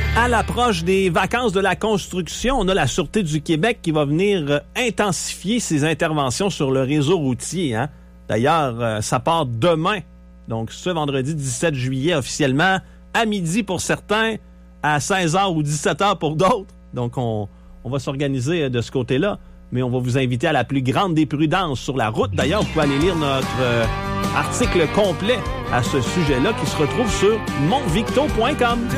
À l'approche des vacances de la construction, on a la Sûreté du Québec qui va venir intensifier ses interventions sur le réseau routier. Hein? D'ailleurs, ça part demain, donc ce vendredi 17 juillet officiellement, à midi pour certains, à 16h ou 17h pour d'autres. Donc, on va s'organiser de ce côté-là, mais on va vous inviter à la plus grande des prudences sur la route. D'ailleurs, vous pouvez aller lire notre article complet à ce sujet-là qui se retrouve sur montvicto.com.